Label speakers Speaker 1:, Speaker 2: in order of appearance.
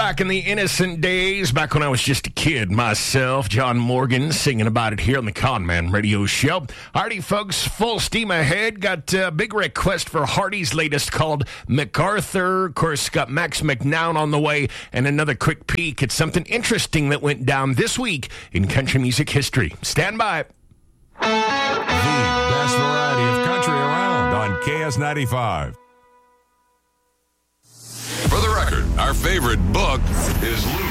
Speaker 1: Back in the innocent days, back when I was just a kid myself, John Morgan singing about it here on the Conman Radio Show. Hardy folks, full steam ahead. Got a big request for Hardy's latest called MacArthur. Of course, got Max McNown on the way, and another quick peek at something interesting that went down this week in country music history. Stand by.
Speaker 2: The best variety of country around on KS95.
Speaker 3: For the record, our favorite book is Luke